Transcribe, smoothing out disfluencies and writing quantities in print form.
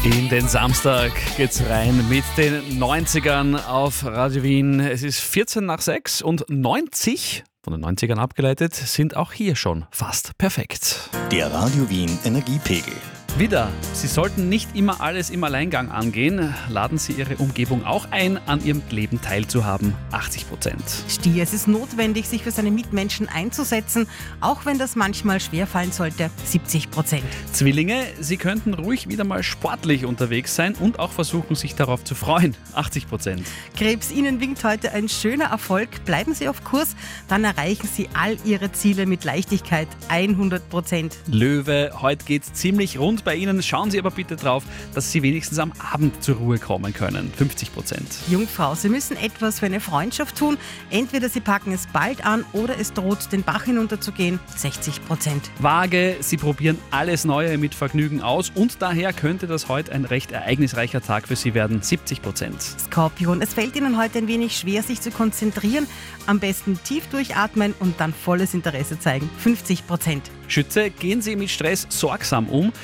In den Samstag geht's rein mit den 90ern auf Radio Wien. Es ist 14 nach 6 und 90, von den 90ern abgeleitet, sind auch hier schon fast perfekt. Der Radio Wien Energiepegel. Wieder, Sie sollten nicht immer alles im Alleingang angehen. Laden Sie Ihre Umgebung auch ein, an Ihrem Leben teilzuhaben. 80%. Stier, es ist notwendig, sich für seine Mitmenschen einzusetzen, auch wenn das manchmal schwerfallen sollte. 70%. Zwillinge, Sie könnten ruhig wieder mal sportlich unterwegs sein und auch versuchen, sich darauf zu freuen. 80%. Krebs, Ihnen winkt heute ein schöner Erfolg. Bleiben Sie auf Kurs, dann erreichen Sie all Ihre Ziele mit Leichtigkeit. 100%. Löwe, heute geht's ziemlich rund bei Ihnen. Schauen Sie aber bitte drauf, dass Sie wenigstens am Abend zur Ruhe kommen können. 50%. Jungfrau, Sie müssen etwas für eine Freundschaft tun. Entweder Sie packen es bald an oder es droht, den Bach hinunterzugehen. 60%. Waage, Sie probieren alles Neue mit Vergnügen aus und daher könnte das heute ein recht ereignisreicher Tag für Sie werden. 70%. Skorpion, es fällt Ihnen heute ein wenig schwer, sich zu konzentrieren. Am besten tief durchatmen und dann volles Interesse zeigen. 50%. Schütze, gehen Sie mit Stress sorgsam um.